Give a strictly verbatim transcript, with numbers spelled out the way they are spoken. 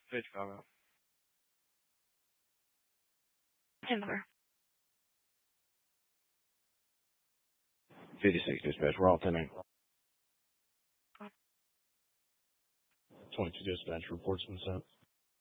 Hey, Chicago. Denver. fifty-six dispatch. We're all ten eight. twenty-two dispatch. Reports been sent.